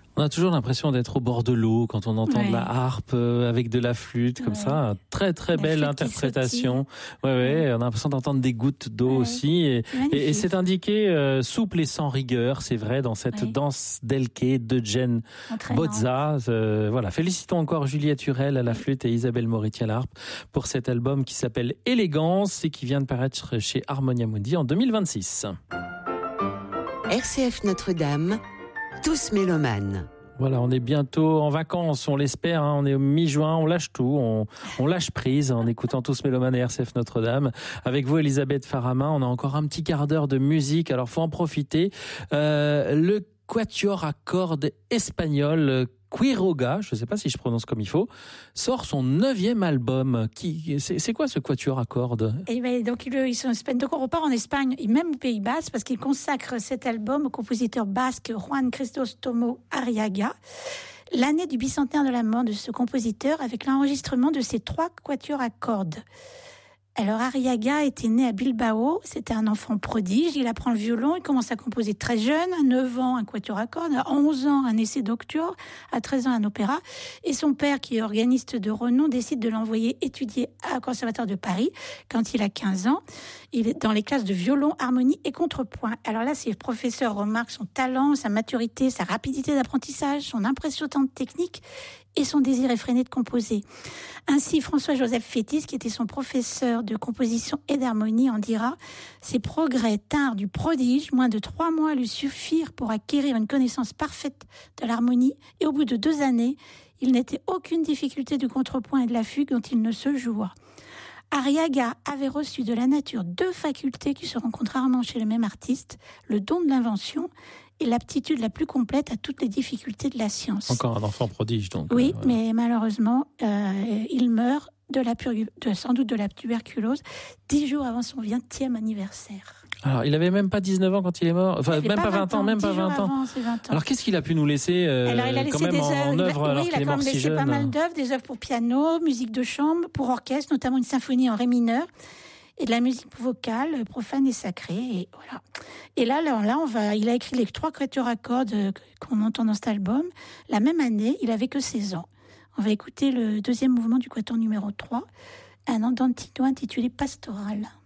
On a toujours l'impression d'être au bord de l'eau quand on entend de la harpe avec de la flûte comme ça. Très très belle interprétation. Ouais, on a l'impression d'entendre des gouttes d'eau aussi. Et c'est indiqué souple et sans rigueur, c'est vrai, dans cette danse d'Elke de Jen Bozza. Voilà, félicitons encore Juliette Hurel à la flûte et Isabelle Moretti à la harpe pour cet album qui s'appelle Élégance et qui vient de paraître chez Harmonia Mundi en 2026. RCF Notre-Dame, tous mélomanes. Voilà, on est bientôt en vacances, on l'espère, on est au mi-juin, on lâche tout, on lâche prise en écoutant Tous Mélomanes et RCF Notre-Dame. Avec vous, Elisabeth Farama, on a encore un petit quart d'heure de musique, alors faut en profiter. Le quatuor à cordes espagnol Quiroga, je ne sais pas si je prononce comme il faut, sort son 9e album. C'est quoi ce quatuor à cordes ? Donc ils sont en Espagne. Donc on repart en Espagne, et même au Pays Basque, parce qu'il consacre cet album au compositeur basque Juan Crisóstomo Arriaga. L'année du bicentenaire de la mort de ce compositeur, avec l'enregistrement de ses 3 quatuors à cordes. Alors Arriaga était né à Bilbao, c'était un enfant prodige, il apprend le violon, il commence à composer très jeune, à 9 ans un quatuor à cordes, à 11 ans un essai d'octuor, à 13 ans un opéra, et son père qui est organiste de renom décide de l'envoyer étudier au Conservatoire de Paris quand il a 15 ans. Il est dans les classes de violon, harmonie et contrepoint. Alors là, ses professeurs remarquent son talent, sa maturité, sa rapidité d'apprentissage, son impressionnante technique et son désir effréné de composer. Ainsi, François-Joseph Fétis, qui était son professeur de composition et d'harmonie, en dira « Ses progrès tinrent du prodige, moins de 3 mois lui suffirent pour acquérir une connaissance parfaite de l'harmonie, et au bout de 2 années, il n'était aucune difficulté du contrepoint et de la fugue dont il ne se joua. » Arriaga avait reçu de la nature 2 facultés qui se rencontrent rarement chez le même artiste, le don de l'invention et l'aptitude la plus complète à toutes les difficultés de la science. Encore un enfant prodige, donc. Oui, mais malheureusement, il meurt sans doute de la tuberculose 10 jours avant son 20e anniversaire. Alors, il avait même pas 19 ans quand il est mort. Enfin, même pas 20 ans, même pas 20 ans. Avant, c'est 20 ans. Alors, qu'est-ce qu'il a pu nous laisser, Alors, il a laissé quand même des œuvres. en œuvre alors il qu'il a est quand mort même si laissé jeune. pas mal d'œuvres, des œuvres pour piano, musique de chambre, pour orchestre, notamment une symphonie en ré mineur, et de la musique vocale, profane et sacrée, et voilà. Et là, il a écrit les 3 quatuors à cordes qu'on entend dans cet album. La même année, il avait que 16 ans. On va écouter le 2e mouvement du quatuor numéro 3, un andantino intitulé Pastoral.